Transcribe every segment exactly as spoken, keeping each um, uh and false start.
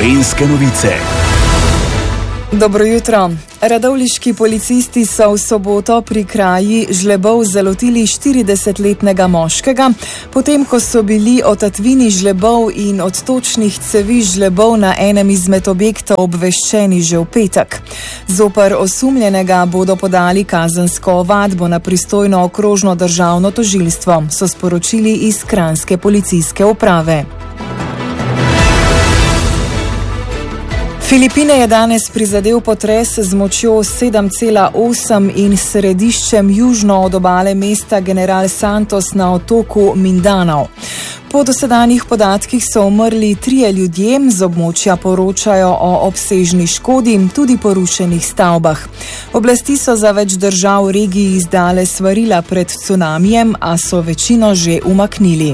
Gorenjske novice. Dobro jutro. Radovljiški policisti so v soboto pri kraji žlebov zalotili štiridesetletnega moškega, potem ko so bili o tatvini žlebov in od točnih cevi žlebov na enem izmed objektov obveščeni že v petek. Zoper osumljenega bodo podali kazensko ovadbo na pristojno okrožno državno tožilstvo, so sporočili iz kranjske policijske uprave. Filipine je danes prizadel potres z močjo sedem cela osem in središčem južno od obale mesta General Santos na otoku Mindanao. Po dosedanjih podatkih so umrli trije ljudje, z območja poročajo o obsežni škodi, tudi porušenih stavbah. Oblasti so za več držav v regiji izdale svarila pred cunamijem, a so večino že umaknili.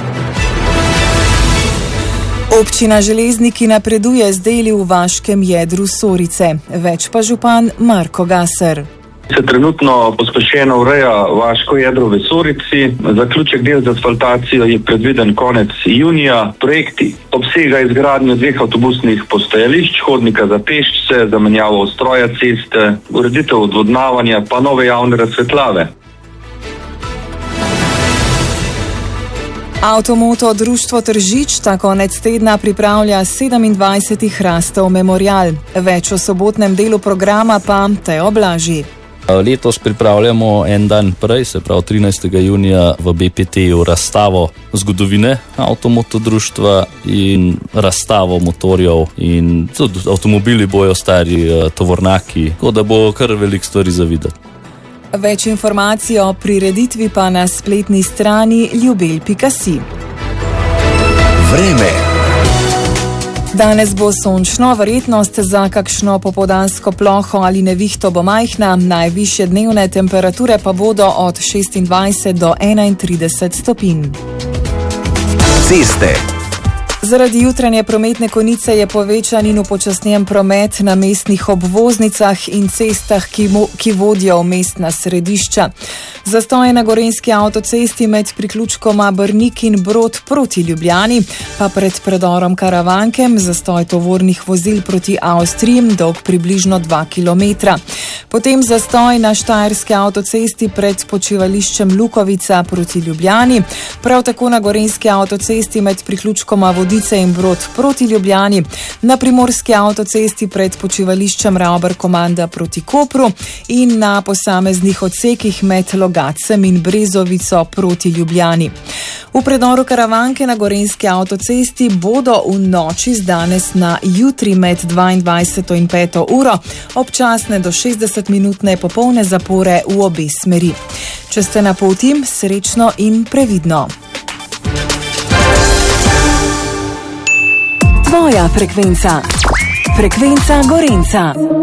Občina Železniki napreduje z deli v vaškem jedru Sorice. Več pa župan Marko Gaser. Se trenutno pospešeno ureja vaško jedro v Sorici. Zaključek del z asfaltacijo je predviden konec junija. Projekti obsega izgradnjo dveh avtobusnih postajališč, hodnika za pešce, zamenjavo stroja ceste, ureditev odvodnavanja pa nove javne razsvetljave. Avtomoto društvo Tržič ta konec tedna pripravlja sedemindvajseti Hrastov memorial. Več o sobotnem delu programa pa Teo Blaži. Letos pripravljamo en dan prej, se pravi trinajstega junija v B P T-ju razstavo zgodovine avtomoto društva in razstavo motorjev in tudi avtomobili bojo stari tovornaki, tako da bo kar veliko stvari za videti. Več informacij o prireditvi pa na spletni strani ljubel pika si. Vreme. Danes bo sončno, verjetnost za kakšno popoldansko ploho ali nevihto bo majhna, najvišje dnevne temperature pa bodo od šestindvajset do enaintrideset stopinj. Ceste. Zaradi jutranje prometne konice je povečan in upočasnjen promet na mestnih obvoznicah in cestah, ki, mo, ki vodijo v mestna središča. Zastoje na gorenjski avtocesti med priključkoma Brnik in Brod proti Ljubljani, pa pred predorom Karavankem zastoj tovornih vozil proti Avstriji, dolg približno dva kilometra. Potem zastoj na štajerski avtocesti pred počivališčem Lukovica proti Ljubljani, prav tako na gorenjski avtocesti med priključkoma Vodice in Brod proti Ljubljani, na primorski avtocesti pred počivališčem Ravbar Komanda proti Kopru in na posameznih odsekih med Logacem in Brezovico proti Ljubljani. V predoru Karavanke na gorenjski avtocesti bodo v noči z danes na jutri med dvaindvajseto in peto uro občasne do šestdesetminutne popolne zapore v obe smeri. Če ste na poti, srečno in previdno. Tvoja frekvenca. Frekvenca Gorenjca.